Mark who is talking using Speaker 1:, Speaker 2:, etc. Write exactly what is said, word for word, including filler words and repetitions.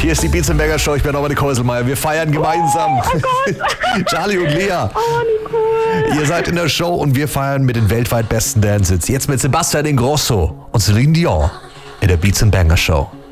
Speaker 1: Hier ist die Beats and Banger Show. Ich bin Robert Keuselmeier. Wir feiern gemeinsam.
Speaker 2: Oh, oh Gott.
Speaker 1: Charlie und Lea.
Speaker 2: Oh, Nicole.
Speaker 1: Ihr seid in der Show und wir feiern mit den weltweit besten Dance-Hits. Jetzt mit Sebastian Ingrosso und Celine Dion in der Beats and Banger Show.